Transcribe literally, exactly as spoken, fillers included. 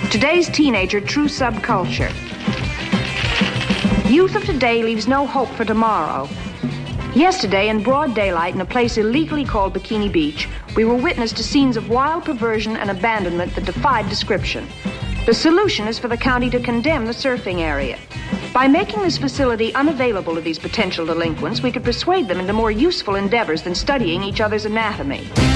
Today's teenager, true subculture. Youth of today leaves no hope for tomorrow. Yesterday, in broad daylight in a place illegally called Bikini Beach, we were witness to scenes of wild perversion and abandonment that defied description. The solution is for the county to condemn the surfing area. By making this facility unavailable to these potential delinquents, we could persuade them into more useful endeavors than studying each other's anatomy.